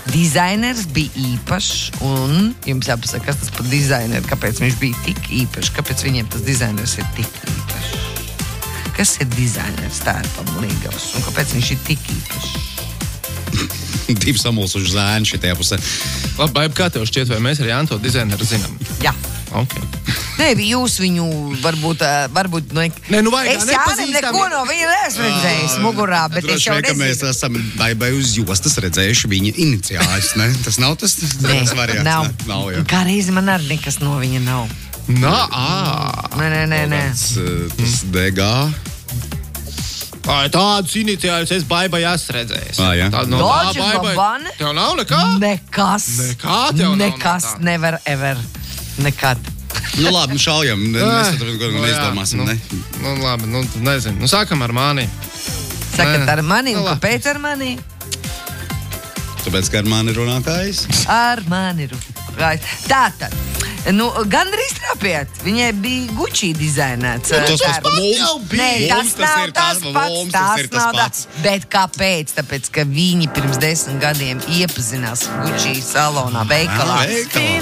Dizainers bija īpašs, un jums jāpasaka, kas tas par dizaineru, kāpēc viņš bija tik īpašs, kāpēc viņiem tas dizainers ir tik īpašs. Kas ir dizainers Tērpam Līgavs, un kāpēc viņš ir tik īpašs? Divi samulsuši zēni šitajā pusē. Labi, Baiba, kā tev šķiet, vai mēs ar Jānu to dizaineru zinām? Jā. Okay. Nē, jūs viņu varbūt Nē, nu vajag, es Jānim neko no viņa neesmu redzējis mugurā, bet es jau nezinu. Mēs esam Baibai uz jostas redzējuši viņa iniciāļus, ne? Tas nav tas variants? Nav. Jā. Kā reizi man arī nekas no viņa nav. Nē. Tas DG. Tādus iniciāļus es Baibai esmu redzējis. Jā. Dodžas Babane? Tev nav nekā? Nekas. Nekā tev nav? Nekas, never ever. Nekad. Nu labi, šaujam. Mēs to neizdomāsim, ne? Nu labi, nezinu. Sākam ar mani. Sakat ar mani, un kāpēc ar mani? Tāpēc, ka ar mani runātājs. Ar mani runātājs. Tātad. Gandrīz trapiet. Viņai bija Gucci dizainēts. Tas pats jau bija. Nē, tas nav tas pats. Bet kāpēc? Tāpēc, ka viņi pirms 10 gadiem iepazinās Gucci salonā, veikalā.